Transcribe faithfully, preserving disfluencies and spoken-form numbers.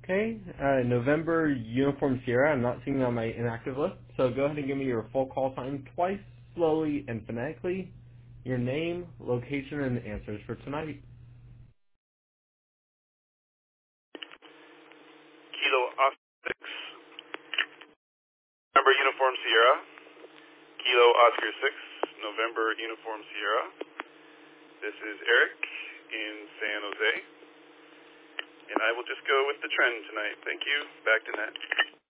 Okay, uh, November Uniform Sierra. I'm not seeing it on my inactive list, so go ahead and give me your full call sign twice, slowly and phonetically, your name, location, and answers for tonight. Kilo Oscar six, November Uniform Sierra. Kilo Oscar six, November Uniform Sierra. This is Eric in San Jose, and I will just go with the trend tonight. Thank you. Back to net.